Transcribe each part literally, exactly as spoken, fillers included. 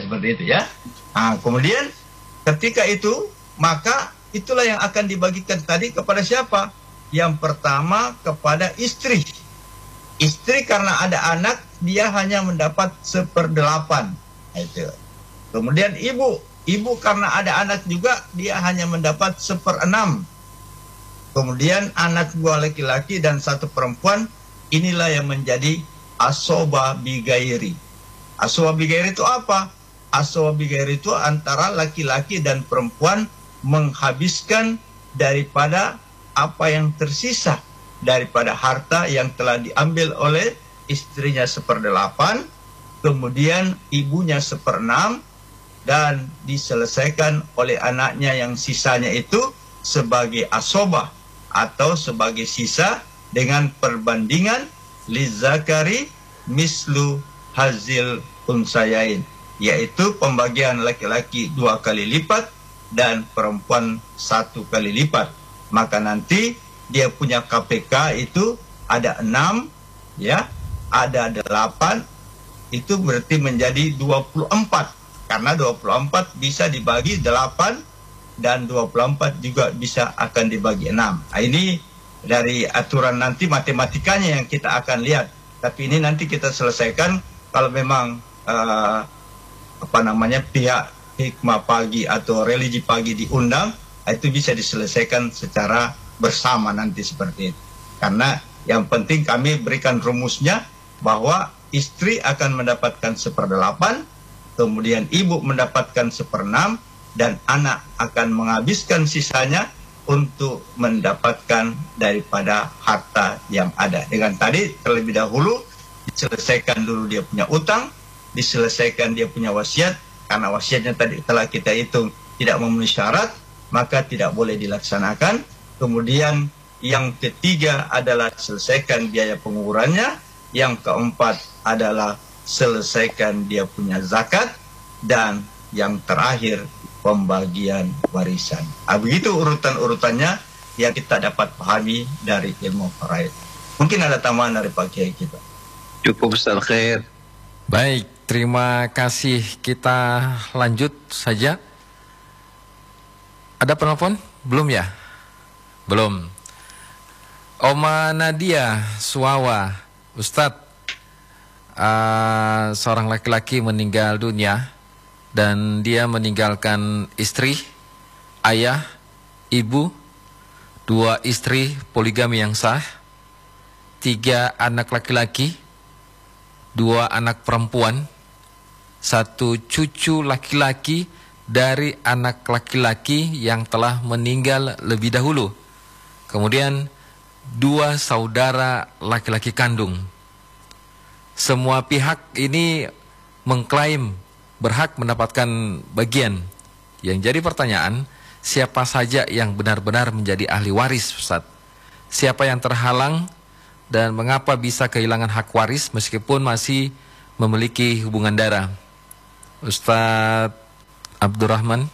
seperti itu ya. Nah, kemudian ketika itu maka itulah yang akan dibagikan tadi kepada siapa? Yang pertama kepada istri. Istri karena ada anak dia hanya mendapat seperdelapan. Itu. Kemudian ibu, ibu karena ada anak juga dia hanya mendapat seperenam. Kemudian anak dua laki-laki dan satu perempuan, inilah yang menjadi asoba bigairi. Asoba bigairi itu apa? Asoba bigairi itu antara laki-laki dan perempuan menghabiskan daripada apa yang tersisa daripada harta yang telah diambil oleh istrinya seperdelapan, kemudian ibunya seperenam, dan diselesaikan oleh anaknya yang sisanya itu sebagai asobah atau sebagai sisa dengan perbandingan lizakari mislu hazil unsayain, yaitu pembagian laki-laki dua kali lipat dan perempuan satu kali lipat. Maka nanti dia punya K P K itu ada enam, ya, ada delapan, itu berarti menjadi dua puluh empat. Karena dua puluh empat bisa dibagi delapan dan dua puluh empat juga bisa akan dibagi enam. Nah, ini dari aturan nanti matematikanya yang kita akan lihat. Tapi ini nanti kita selesaikan kalau memang uh, apa namanya pihak hikmah pagi atau religi pagi diundang, itu bisa diselesaikan secara bersama nanti seperti itu. Karena yang penting kami berikan rumusnya bahwa istri akan mendapatkan seperdelapan, kemudian ibu mendapatkan seperenam, dan anak akan menghabiskan sisanya untuk mendapatkan daripada harta yang ada. Dengan tadi terlebih dahulu diselesaikan dulu dia punya utang, diselesaikan dia punya wasiat. Karena wasiatnya tadi telah kita hitung tidak memenuhi syarat, maka tidak boleh dilaksanakan. Kemudian yang ketiga adalah selesaikan biaya penguburannya. Yang keempat adalah selesaikan dia punya zakat. Dan yang terakhir pembagian warisan. Nah, begitu urutan-urutannya yang kita dapat pahami dari ilmu faraid. Mungkin ada tambahan dari Pak Kiai kita. Cukup, Ustaz Khair. Baik, terima kasih. Kita lanjut saja. Ada penelpon? Belum ya? Belum. Oma Nadia Suawa, Ustadz, uh, seorang laki-laki meninggal dunia dan dia meninggalkan istri, ayah, ibu, dua istri poligami yang sah, tiga anak laki-laki, dua anak perempuan, satu cucu laki-laki dari anak laki-laki yang telah meninggal lebih dahulu. Kemudian dua saudara laki-laki kandung. Semua pihak ini mengklaim berhak mendapatkan bagian. Yang jadi pertanyaan, siapa saja yang benar-benar menjadi ahli waris, Ustaz? Siapa yang terhalang dan mengapa bisa kehilangan hak waris meskipun masih memiliki hubungan darah? Ustadz Abdurrahman.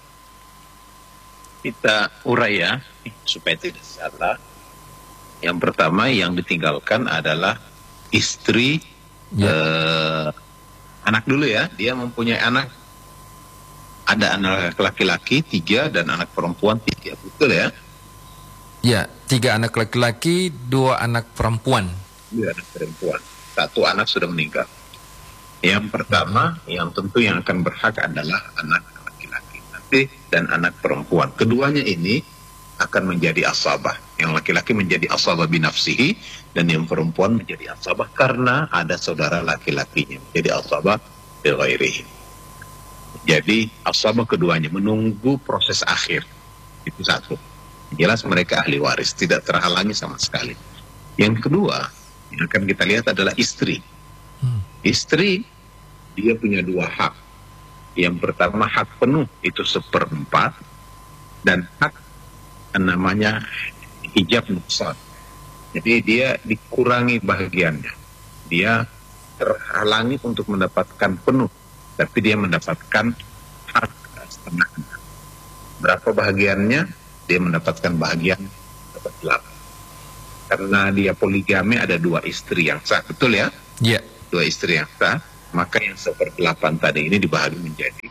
Kita urai ya, supaya tidak salah. Yang pertama yang ditinggalkan adalah istri, ya. eh, anak dulu ya. Dia mempunyai anak, ada anak laki-laki tiga dan anak perempuan tiga, betul ya? Ya, tiga anak laki-laki, dua anak perempuan. Dua anak perempuan, satu anak sudah meninggal. Yang pertama, hmm. yang tentu yang akan berhak adalah anak laki-laki nanti dan anak perempuan. Keduanya ini akan menjadi asabah. Yang laki-laki menjadi asabah binafsihi dan yang perempuan menjadi asabah karena ada saudara laki-lakinya menjadi asabah bighairihi. Jadi asabah keduanya menunggu proses akhir. Itu satu. Jelas mereka ahli waris, tidak terhalangi sama sekali. Yang kedua, yang akan kita lihat adalah istri. Hmm. Istri, dia punya dua hak. Yang pertama hak penuh, itu seperempat. Dan hak namanya hijab nuksan. Jadi dia dikurangi bahagiannya. Dia terhalangi untuk mendapatkan penuh. Tapi dia mendapatkan hak setengahnya. Berapa bahagiannya? Dia mendapatkan bahagian dapat delapan. Karena dia poligami ada dua istri yang sah, betul ya? Iya. Yeah. Dua istri yang sah, maka yang seperdelapan tadi ini dibahagi menjadi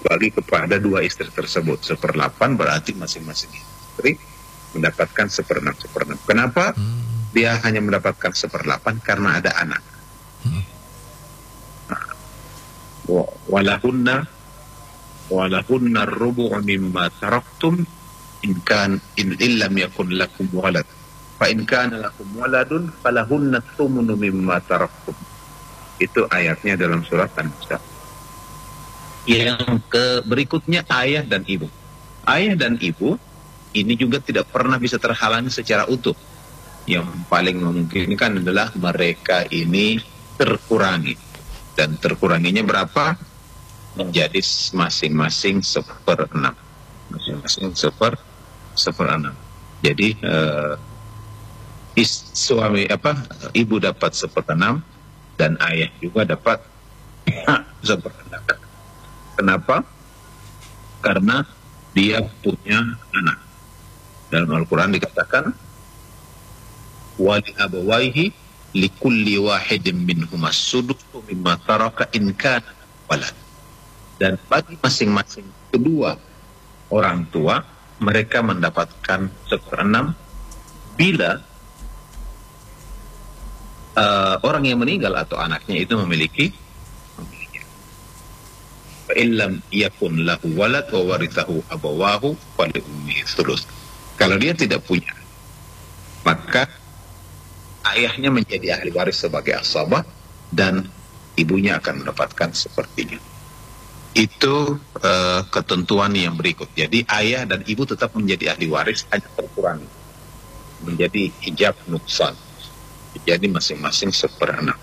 bagi kepada dua istri tersebut. Seperlapan berarti masing-masing istri mendapatkan seperenam seperenam. Kenapa? Hmm. Dia hanya mendapatkan seperlapan karena ada anak. Hmm. Nah, walahunna walahunna rubu' mimma taraktum in kan in illam yakun lakum walad. Fa in kana lakum waladun falahunna thumnu mimma taraktum. Itu ayatnya dalam surat An-Nisa. Yang ke berikutnya ayah dan ibu. Ayah dan ibu ini juga tidak pernah bisa terhalangi secara utuh. Yang paling memungkinkan adalah mereka ini terkurangi. Dan terkuranginya berapa? Menjadi masing-masing seperenam. Masing-masing seper seperenam. Jadi uh, is, suami apa? Ibu dapat seperenam dan ayah juga dapat seperenam. Kenapa? Karena dia punya anak. Dalam Al-Quran dikatakan, wali abawaihi likulli wahidin minhuma sudusu mimma taraka in kana walad. Dan bagi masing-masing kedua orang tua, mereka mendapatkan seperenam bila uh, orang yang meninggal atau anaknya itu memiliki fa illam yakun lahu walad wa warithahu abawahu fa li ummihi thuluth. Kalau dia tidak punya, maka ayahnya menjadi ahli waris sebagai asabah dan ibunya akan mendapatkan sepertinya. Itu uh, ketentuan yang berikut. Jadi ayah dan ibu tetap menjadi ahli waris, hanya terkurangi menjadi hijab nuksan. Jadi masing-masing seperenam.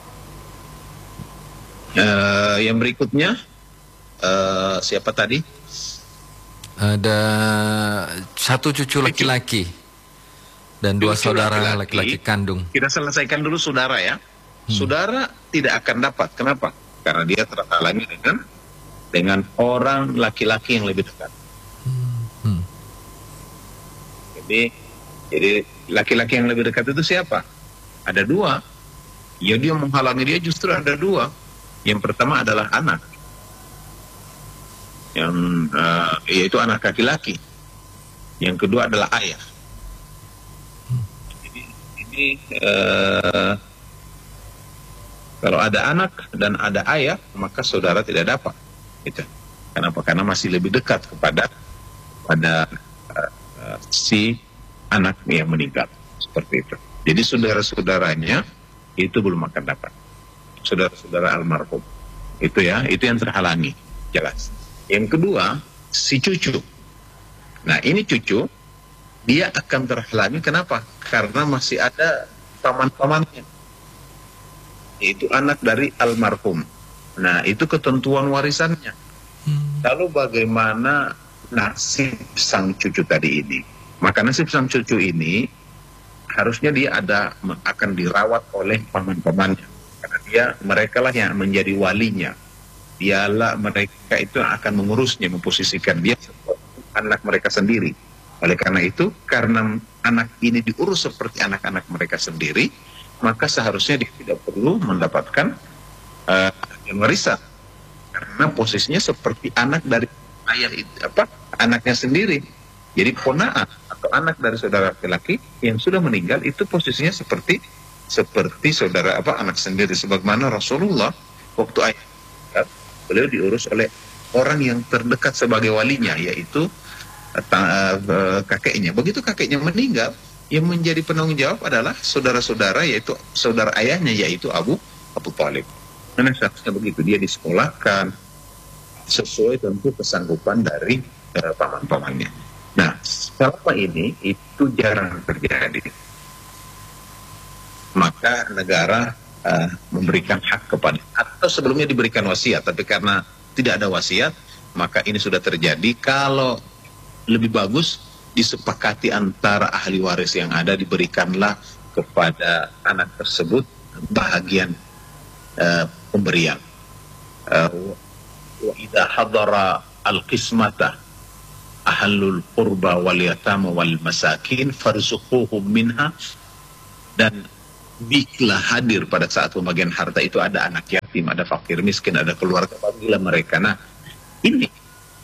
Uh, yang berikutnya uh, siapa tadi? Ada satu cucu laki-laki dan dua cucu saudara laki-laki kandung. Kita selesaikan dulu saudara ya. Hmm. Saudara tidak akan dapat. Kenapa? Karena dia terhalangi dengan dengan orang laki-laki yang lebih dekat. Hmm. Hmm. Jadi, jadi laki-laki yang lebih dekat itu siapa? Ada dua. Ya dia menghalangi dia justru ada dua. Yang pertama adalah anak. Yang uh, yaitu anak laki-laki. Yang kedua adalah ayah. Jadi ini uh, kalau ada anak dan ada ayah, maka saudara tidak dapat. Gitu. Kenapa? Karena masih lebih dekat kepada pada uh, uh, si anak yang meninggal seperti itu. Jadi saudara-saudaranya itu belum akan dapat. Saudara-saudara almarhum itu ya, itu yang terhalangi, jelas. Yang kedua, si cucu. Nah ini cucu, dia akan terhalangi. Kenapa? Karena masih ada paman-pamannya, yaitu anak dari almarhum. Nah itu ketentuan warisannya. Hmm. Lalu bagaimana nasib sang cucu tadi ini? Maka nasib sang cucu ini harusnya dia ada akan dirawat oleh paman-pamannya, karena dia mereka lah yang menjadi walinya. Dialah mereka itu yang akan mengurusnya, memposisikan dia seperti anak mereka sendiri. Oleh karena itu, karena anak ini diurus seperti anak-anak mereka sendiri, maka seharusnya dia tidak perlu mendapatkan uh, warisan, karena posisinya seperti anak dari ayah itu, apa anaknya sendiri. Jadi ponaan atau anak dari saudara laki-laki yang sudah meninggal itu posisinya seperti seperti saudara apa anak sendiri. Sebagaimana Rasulullah waktu ayah beliau diurus oleh orang yang terdekat sebagai walinya, yaitu uh, uh, kakeknya. Begitu kakeknya meninggal, yang menjadi penanggung jawab adalah saudara-saudara, yaitu saudara ayahnya, yaitu Abu Abu Thalib. Karena seharusnya begitu, dia disekolahkan sesuai tentu kesanggupan dari uh, paman-pamannya. Nah, selama ini itu jarang terjadi. Maka negara uh, memberikan hak kepada, atau sebelumnya diberikan wasiat, tapi karena tidak ada wasiat, maka ini sudah terjadi. Kalau lebih bagus disepakati antara ahli waris yang ada, diberikanlah kepada anak tersebut bahagian uh, pemberian. Uh, wa idza hadara al-qismata ahlul qurba wal yatama wal masakin farzuquhum minha. Dan bila hadir pada saat pembagian harta itu ada anak yatim, ada fakir miskin, ada keluarga, bagilah mereka. Nah ini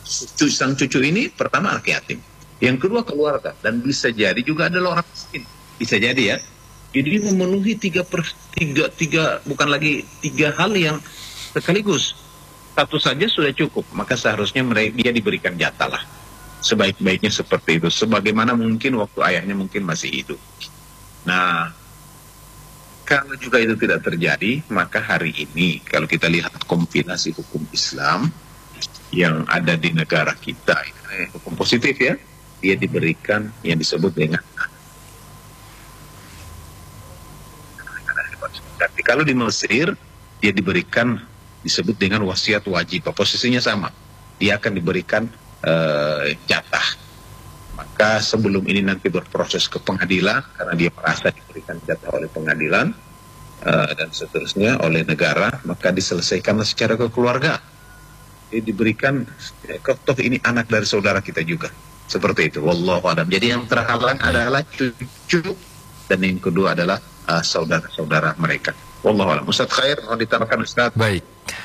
cucu sang cucu ini pertama anak yatim, yang kedua keluarga, dan bisa jadi juga adalah orang miskin, bisa jadi ya. Jadi memenuhi tiga per tiga tiga bukan lagi tiga hal yang sekaligus, satu saja sudah cukup, maka seharusnya mereka dia diberikan jatah lah, sebaik-baiknya seperti itu, sebagaimana mungkin waktu ayahnya mungkin masih hidup. Nah, kalau juga itu tidak terjadi, maka hari ini kalau kita lihat kompilasi hukum Islam yang ada di negara kita, ini hukum positif ya, dia diberikan yang disebut dengan, tapi kalau di Mesir dia diberikan disebut dengan wasiat wajib, posisinya sama, dia akan diberikan uh, jatah. Maka sebelum ini nanti berproses ke pengadilan, karena dia merasa diberikan jatah oleh pengadilan uh, dan seterusnya oleh negara, maka diselesaikanlah secara kekeluargaan. Dia diberikan, ya, toh ini anak dari saudara kita juga, seperti itu. Wallahu a'lam. Jadi yang terhalang adalah cucu, dan yang kedua adalah uh, saudara-saudara mereka. Wallahu a'lam. Ustaz Khair, mau ditambahkan Ustaz? Baik.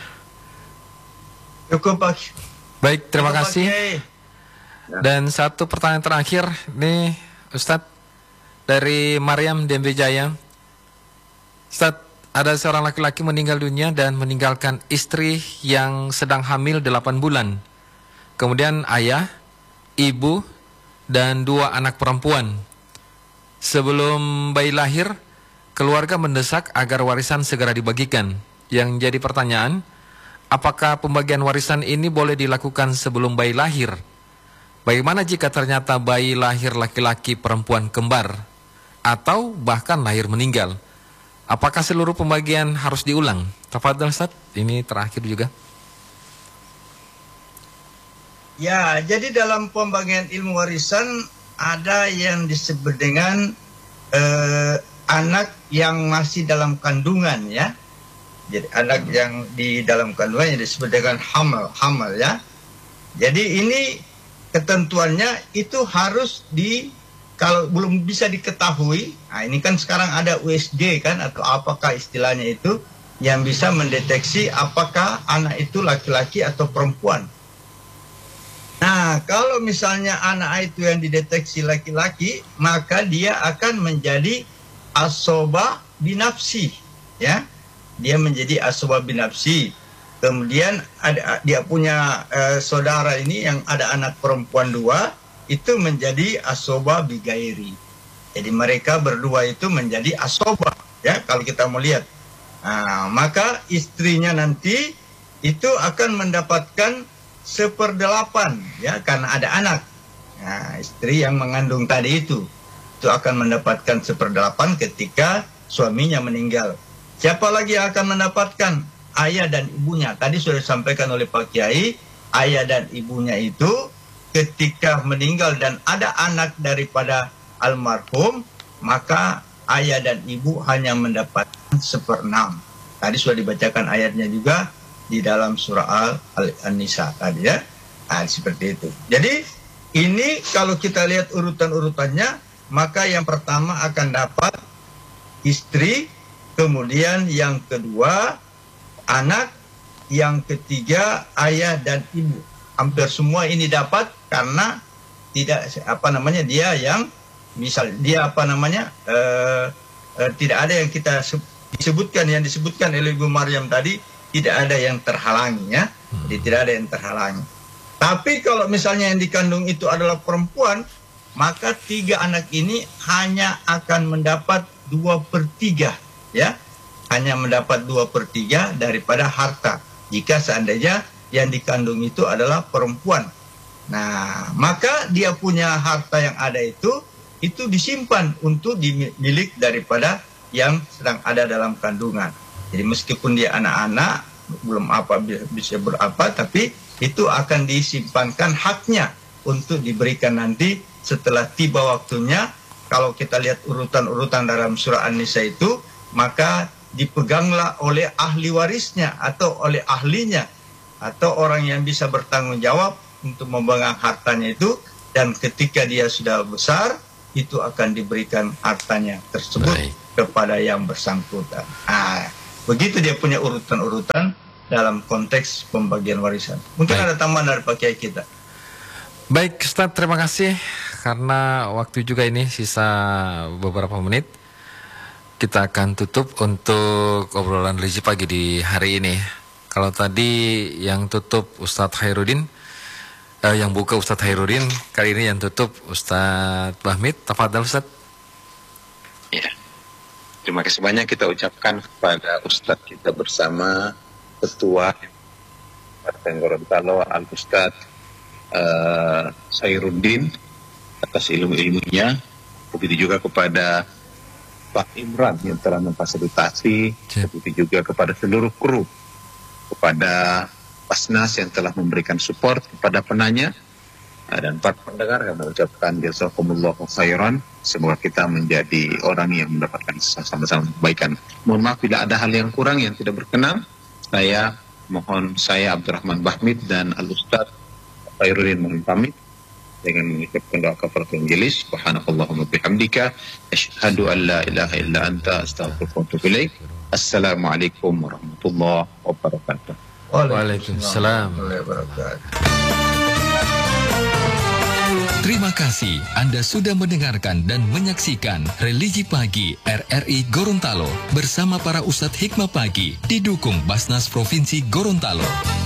Cukup, Pak. Baik, terima Cukup, kasih. Pak. Dan satu pertanyaan terakhir nih Ustadz dari Maryam Dembe Jaya. Ustadz, ada seorang laki-laki meninggal dunia dan meninggalkan istri yang sedang hamil delapan bulan. Kemudian ayah, ibu, dan dua anak perempuan. Sebelum bayi lahir, keluarga mendesak agar warisan segera dibagikan. Yang jadi pertanyaan, apakah pembagian warisan ini boleh dilakukan sebelum bayi lahir? Bagaimana jika ternyata bayi lahir laki-laki perempuan kembar, atau bahkan lahir meninggal? Apakah seluruh pembagian harus diulang? Tafadhol Ustaz, ini terakhir juga. Ya, jadi dalam pembagian ilmu warisan ada yang disebut dengan eh, anak yang masih dalam kandungan ya. Jadi anak yang di dalam kandungan yang disebut dengan hamil, hamil ya. Jadi ini ketentuannya itu harus di, kalau belum bisa diketahui, nah ini kan sekarang ada U S G kan, atau apakah istilahnya itu, yang bisa mendeteksi apakah anak itu laki-laki atau perempuan. Nah, kalau misalnya anak itu yang dideteksi laki-laki, maka dia akan menjadi asoba binafsi, ya. Dia menjadi asoba binafsi. Kemudian ada, dia punya eh, saudara ini yang ada anak perempuan dua, itu menjadi asoba bigairi. Jadi mereka berdua itu menjadi asoba, ya kalau kita mau lihat. Nah, maka istrinya nanti itu akan mendapatkan seperdelapan, ya karena ada anak. Nah, istri yang mengandung tadi itu, itu akan mendapatkan seperdelapan ketika suaminya meninggal. Siapa lagi yang akan mendapatkan? Ayah dan ibunya. Tadi sudah disampaikan oleh Pak Kiai, ayah dan ibunya itu ketika meninggal dan ada anak daripada almarhum, maka ayah dan ibu hanya mendapatkan seperenam. Tadi sudah dibacakan ayatnya juga di dalam surah Al-Nisa tadi ya. Nah, seperti itu. Jadi ini kalau kita lihat urutan-urutannya, maka yang pertama akan dapat istri, kemudian yang kedua anak, yang ketiga ayah dan ibu. Hampir semua ini dapat karena tidak apa namanya dia yang misal dia apa namanya uh, uh, tidak ada yang kita disebutkan yang disebutkan oleh Ibu Maryam tadi, tidak ada yang terhalangi ya. Jadi tidak ada yang terhalangi. Tapi kalau misalnya yang dikandung itu adalah perempuan, maka tiga anak ini hanya akan mendapat dua per tiga ya. Hanya mendapat dua per tiga daripada harta jika seandainya yang dikandung itu adalah perempuan. Nah, maka dia punya harta yang ada itu, itu disimpan untuk dimiliki daripada yang sedang ada dalam kandungan. Jadi meskipun dia anak-anak, belum apa bisa berapa, tapi itu akan disimpankan haknya untuk diberikan nanti setelah tiba waktunya. Kalau kita lihat urutan-urutan dalam surah An-Nisa itu, maka dipeganglah oleh ahli warisnya atau oleh ahlinya atau orang yang bisa bertanggung jawab untuk memegang hartanya itu, dan ketika dia sudah besar itu akan diberikan hartanya tersebut Baik. kepada yang bersangkutan. Nah, begitu dia punya urutan-urutan, dalam konteks pembagian warisan. Mungkin Baik. ada tambahan dari Pak Kiai kita. Baik, Ustadz, terima kasih. Karena waktu juga ini sisa beberapa menit, kita akan tutup untuk obrolan religi pagi di hari ini. Kalau tadi yang tutup Ustadz Khairuddin, eh, yang buka Ustadz Khairuddin, kali ini yang tutup Ustadz Bahmid. Tafadhal Ustadz. Ya. Terima kasih banyak kita ucapkan kepada Ustadz kita bersama, Ketua Partai Gorontalo, Al-Ustadz uh, Khairuddin atas ilmu-ilmunya. Begitu juga kepada Pak Imran yang telah memfasilitasi, Cip. begitu juga kepada seluruh kru, kepada Basnas yang telah memberikan support, kepada penanya, dan para pendengar kami mengucapkan jazakumullahu khairan. Semoga kita menjadi orang yang mendapatkan sama-sama kebaikan. Mohon maaf bila ada hal yang kurang yang tidak berkenan. Saya mohon saya Abdurrahman Bahmid dan Al-Ustadz Khairuddin mohon pamit dengan mengucapkan doa kafaratul majelis. Subhanakallahumma bihamdika asyhadu an la ilaha illa anta astaghfiruka wa atubu ilaik. Assalamualaikum warahmatullahi wabarakatuh. Waalaikumsalam. Terima kasih Anda sudah mendengarkan dan menyaksikan Religi Pagi R R I Gorontalo bersama para Ustadz Hikmah Pagi didukung Basnas Provinsi Gorontalo.